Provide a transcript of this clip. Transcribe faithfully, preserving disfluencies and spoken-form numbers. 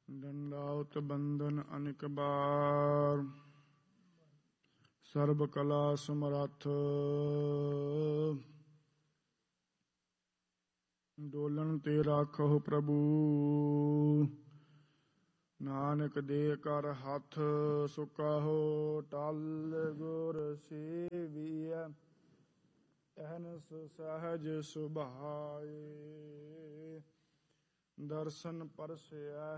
दंडाउत बंधन अनिक बार, सर्ब कला समरथ। डोलन ते राखो प्रभु, नानक दे कर हथ। सुकहो टल गुर सेविय, अहनस सहज सुभाए। दर्शन परसया